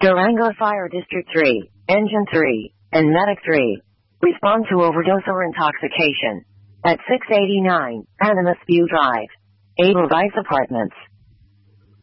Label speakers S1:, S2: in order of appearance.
S1: Durango Fire District 3, Engine 3, and Medic 3. Respond to overdose or intoxication at 689 Animas View Drive, Edelweiss Apartments.